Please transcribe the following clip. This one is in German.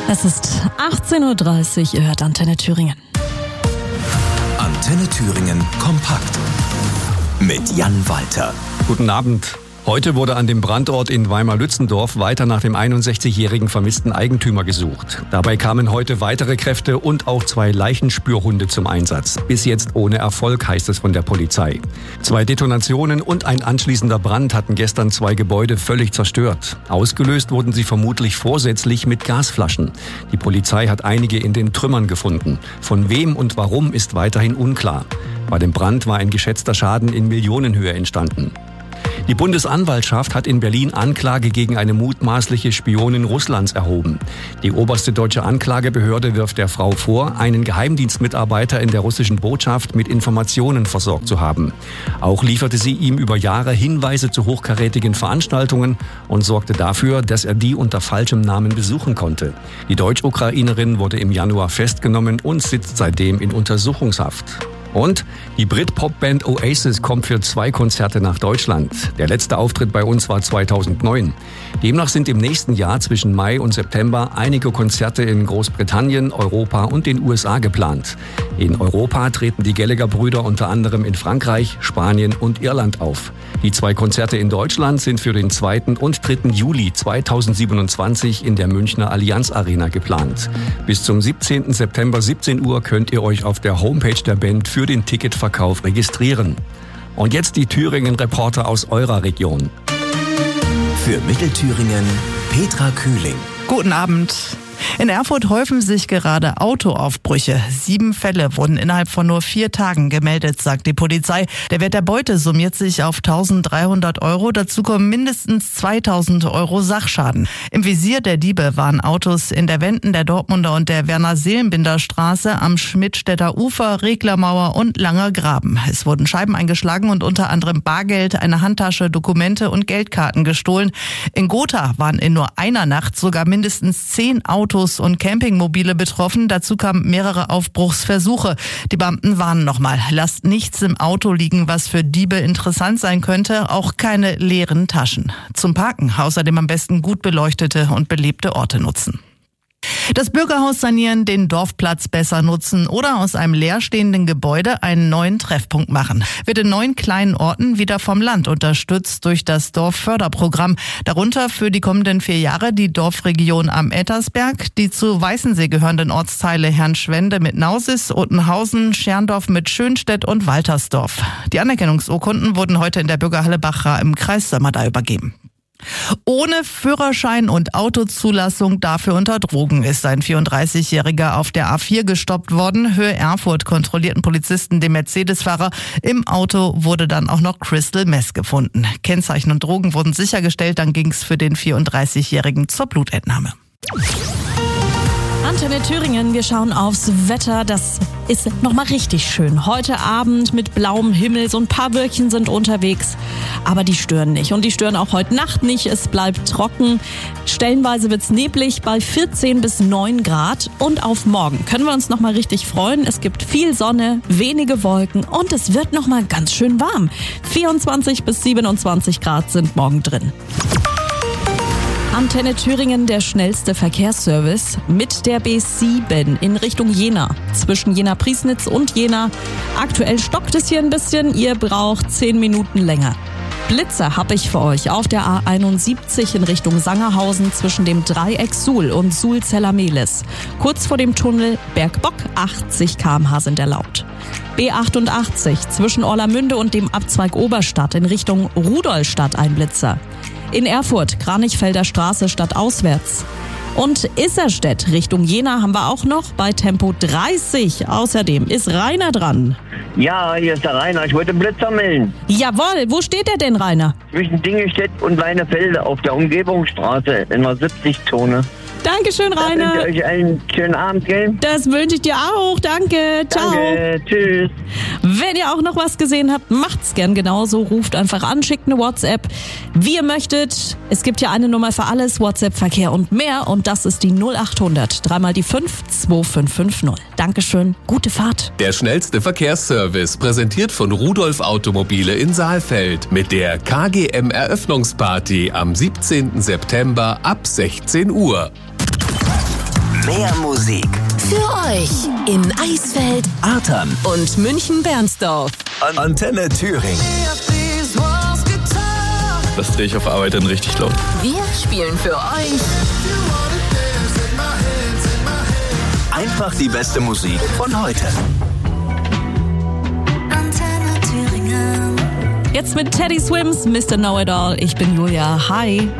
Es ist 18.30 Uhr, ihr hört Antenne Thüringen. Antenne Thüringen kompakt mit Jan Walter. Guten Abend. Heute wurde an dem Brandort in Weimar-Lützendorf weiter nach dem 61-jährigen vermissten Eigentümer gesucht. Dabei kamen heute weitere Kräfte und auch 2 Leichenspürhunde zum Einsatz. Bis jetzt ohne Erfolg, heißt es von der Polizei. 2 Detonationen und ein anschließender Brand hatten gestern 2 Gebäude völlig zerstört. Ausgelöst wurden sie vermutlich vorsätzlich mit Gasflaschen. Die Polizei hat einige in den Trümmern gefunden. Von wem und warum ist weiterhin unklar. Bei dem Brand war ein geschätzter Schaden in Millionenhöhe entstanden. Die Bundesanwaltschaft hat in Berlin Anklage gegen eine mutmaßliche Spionin Russlands erhoben. Die oberste deutsche Anklagebehörde wirft der Frau vor, einen Geheimdienstmitarbeiter in der russischen Botschaft mit Informationen versorgt zu haben. Auch lieferte sie ihm über Jahre Hinweise zu hochkarätigen Veranstaltungen und sorgte dafür, dass er die unter falschem Namen besuchen konnte. Die Deutsch-Ukrainerin wurde im Januar festgenommen und sitzt seitdem in Untersuchungshaft. Und die Brit-Pop-Band Oasis kommt für 2 Konzerte nach Deutschland. Der letzte Auftritt bei uns war 2009. Demnach sind im nächsten Jahr zwischen Mai und September einige Konzerte in Großbritannien, Europa und den USA geplant. In Europa treten die Gallagher-Brüder unter anderem in Frankreich, Spanien und Irland auf. Die 2 Konzerte in Deutschland sind für den 2. und 3. Juli 2027 in der Münchner Allianz Arena geplant. Bis zum 17. September 17 Uhr könnt ihr euch auf der Homepage der Band für den Ticketverkauf registrieren. Und jetzt die Thüringen-Reporter aus eurer Region. Für Mittelthüringen Petra Kühling. Guten Abend. In Erfurt häufen sich gerade Autoaufbrüche. 7 Fälle wurden innerhalb von nur 4 Tagen gemeldet, sagt die Polizei. Der Wert der Beute summiert sich auf 1.300 €. Dazu kommen mindestens 2.000 € Sachschaden. Im Visier der Diebe waren Autos in der Wenden der Dortmunder und der Werner-Seelenbinder-Straße, am Schmidtstädter Ufer, Reglermauer und Langer Graben. Es wurden Scheiben eingeschlagen und unter anderem Bargeld, eine Handtasche, Dokumente und Geldkarten gestohlen. In Gotha waren in nur einer Nacht sogar mindestens 10 Autos und Campingmobile betroffen. Dazu kamen mehrere Aufbruchsversuche. Die Beamten warnen nochmal: Lasst nichts im Auto liegen, was für Diebe interessant sein könnte. Auch keine leeren Taschen. Zum Parken außerdem am besten gut beleuchtete und belebte Orte nutzen. Das Bürgerhaus sanieren, den Dorfplatz besser nutzen oder aus einem leerstehenden Gebäude einen neuen Treffpunkt machen. Wird in 9 kleinen Orten wieder vom Land unterstützt durch das Dorfförderprogramm. Darunter für die kommenden 4 Jahre die Dorfregion am Ettersberg, die zu Weißensee gehörenden Ortsteile Herrnschwende mit Nausis, Ottenhausen, Scherndorf mit Schönstedt und Waltersdorf. Die Anerkennungsurkunden wurden heute in der Bürgerhalle Bachra im Kreis Sömmerda übergeben. Ohne Führerschein und Autozulassung, dafür unter Drogen, ist ein 34-Jähriger auf der A4 gestoppt worden. Höhe Erfurt kontrollierten Polizisten den Mercedes-Fahrer. Im Auto wurde dann auch noch Crystal Meth gefunden. Kennzeichen und Drogen wurden sichergestellt, dann ging es für den 34-Jährigen zur Blutentnahme. Antenne Thüringen, wir schauen aufs Wetter. Das ist nochmal richtig schön. Heute Abend mit blauem Himmel, so ein paar Wölkchen sind unterwegs, aber die stören nicht. Und die stören auch heute Nacht nicht. Es bleibt trocken. Stellenweise wird's neblig bei 14 bis 9 Grad. Und auf morgen können wir uns nochmal richtig freuen. Es gibt viel Sonne, wenige Wolken und es wird nochmal ganz schön warm. 24 bis 27 Grad sind morgen drin. Antenne Thüringen, der schnellste Verkehrsservice mit der B7 in Richtung Jena. Zwischen Jena-Priesnitz und Jena. Aktuell stockt es hier ein bisschen, ihr braucht 10 Minuten länger. Blitzer habe ich für euch auf der A71 in Richtung Sangerhausen zwischen dem Dreieck Suhl und Suhl-Zellermehlis. Kurz vor dem Tunnel Bergbock, 80 km/h sind erlaubt. B88 zwischen Orlamünde und dem Abzweig Oberstadt in Richtung Rudolstadt ein Blitzer. In Erfurt, Kranichfelder Straße stadtauswärts. Und Isserstedt Richtung Jena haben wir auch noch bei Tempo 30. Außerdem ist Rainer dran. Ja, hier ist der Rainer. Ich wollte Blitzer melden. Jawohl, wo steht der denn, Rainer? Zwischen Dingestedt und Weinefelde auf der Umgebungsstraße in der 70-Zone. Dankeschön, Rainer. Ich euch einen schönen Abend geben. Das wünsche ich dir auch. Danke. Ciao. Danke. Tschüss. Wenn ihr auch noch was gesehen habt, macht's gern genauso. Ruft einfach an, schickt eine WhatsApp, wie ihr möchtet. Es gibt ja eine Nummer für alles, WhatsApp, Verkehr und mehr. Und das ist die 0800 3 mal die 5 2550. Dankeschön. Gute Fahrt. Der schnellste Verkehrsservice, präsentiert von Rudolf Automobile in Saalfeld. Mit der KGM-Eröffnungsparty am 17. September ab 16 Uhr. Mehr Musik. Für euch in Eisfeld Artern. und München-Bernsdorf. Antenne Thüringen. Das drehe ich auf Arbeit dann richtig laut. Wir spielen für euch Einfach die beste Musik von heute. Jetzt mit Teddy Swims, Mr. Know-It-All. Ich bin Julia. Hi.